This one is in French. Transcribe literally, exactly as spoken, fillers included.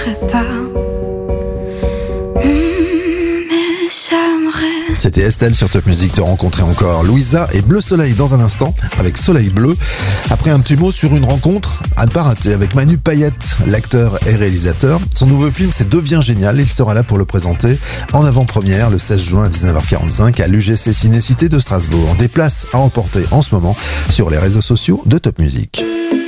pas. C'était Estelle sur Top Music, te rencontrer encore Louisa et Bleu Soleil dans un instant avec Soleil Bleu. Après un petit mot sur une rencontre à ne pas rater avec Manu Payette, l'acteur et réalisateur. Son nouveau film c'est Devient génial, il sera là pour le présenter en avant-première le seize juin à dix-neuf heures quarante-cinq à l'U G C Ciné-Cité de Strasbourg. Des places à emporter en ce moment sur les réseaux sociaux de Top Music.